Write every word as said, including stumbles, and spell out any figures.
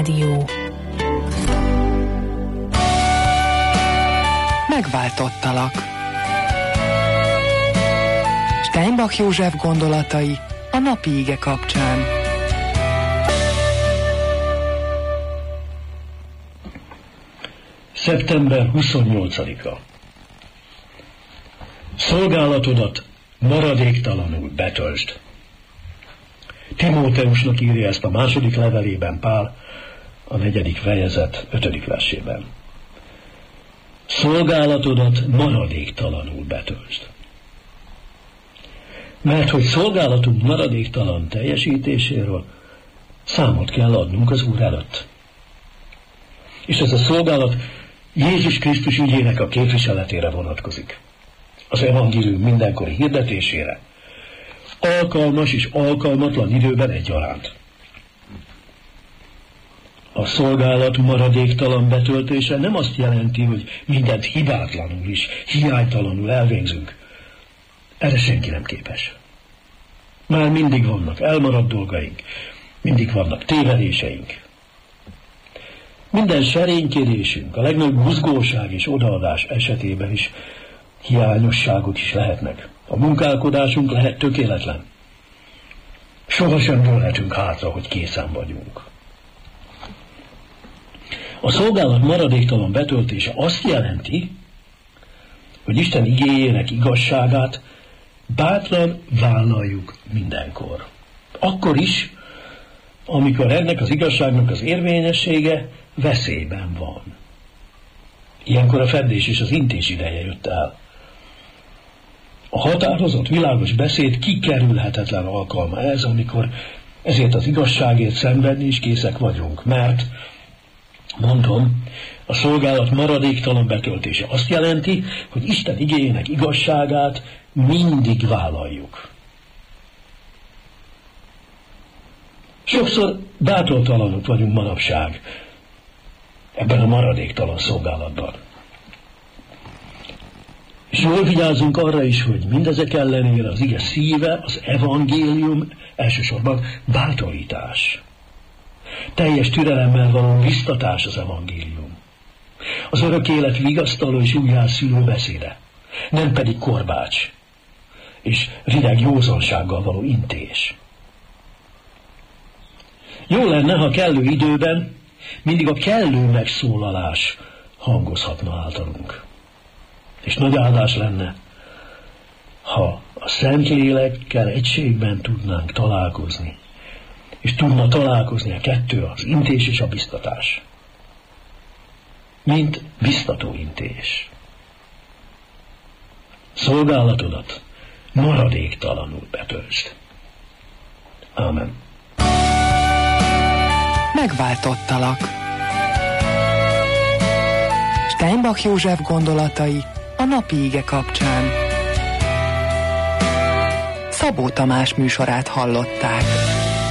Rádió. Megváltottalak. Steinbach József gondolatai a napi ige kapcsán. szeptember huszonnyolcadika. Szolgálatodat maradéktalanul betöltsd. Timóteusnak írja ezt a második levelében Pál, a negyedik fejezet ötödik versében. Szolgálatodat maradéktalanul betöltsd. Mert hogy szolgálatunk maradéktalan teljesítéséről számot kell adnunk az Úr előtt. És ez a szolgálat Jézus Krisztus ügyének a képviseletére vonatkozik. Az evangélium mindenkori hirdetésére, alkalmas és alkalmatlan időben egyaránt. A szolgálat maradéktalan betöltése nem azt jelenti, hogy mindent hibátlanul is, hiánytalanul elvégzünk. Erre senki nem képes. Már mindig vannak elmaradt dolgaink, mindig vannak tévedéseink. Minden serénykedésünk, a legnagyobb buzgóság és odaadás esetében is hiányosságok is lehetnek. A munkálkodásunk lehet tökéletlen. Sohasem dőlhetünk hátra, hogy készen vagyunk. A szolgálat maradéktalan betöltése azt jelenti, hogy Isten igéjének igazságát bátran vállaljuk mindenkor. Akkor is, amikor ennek az igazságnak az érvényessége veszélyben van. Ilyenkor a feddés és az intés ideje jött el. A határozott, világos beszéd kikerülhetetlen alkalma ez, amikor ezért az igazságért szenvedni is készek vagyunk, mert, mondom, a szolgálat maradéktalan betöltése azt jelenti, hogy Isten igéjének igazságát mindig vállaljuk. Sokszor bátortalanok vagyunk manapság ebben a maradéktalan szolgálatban. És jól vigyázzunk arra is, hogy mindezek ellenére az ige szíve, az evangélium elsősorban bátorítás. Teljes türelemmel való biztatás az evangélium. Az örök élet vigasztaló és újjászülő beszéde, nem pedig korbács és rideg józansággal való intés. Jó lenne, ha kellő időben mindig a kellő megszólalás hangozhatna általunk. És nagy áldás lenne, ha a Szentlélekkel egységben tudnánk találkozni, és tudna találkozni a kettő, az intés és a biztatás. Mint biztató intés. Szolgálatodat maradéktalanul betöltsd. Ámen. Megváltottalak. Steinbach József gondolatai a napi ige kapcsán. Szabó Tamás műsorát hallották.